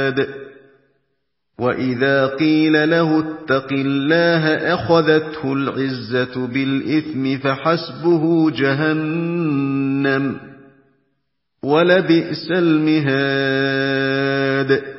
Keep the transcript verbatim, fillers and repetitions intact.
الْعِبَادِ وَإِذَا قِيلَ لَهُ اتَّقِ اللَّهَ أَخَذَتْهُ الْعِزَّةُ بِالْإِثْمِ فَحَسْبُهُ جَهَنَّمُ وَلَبِئْسَ الْمِهَادُ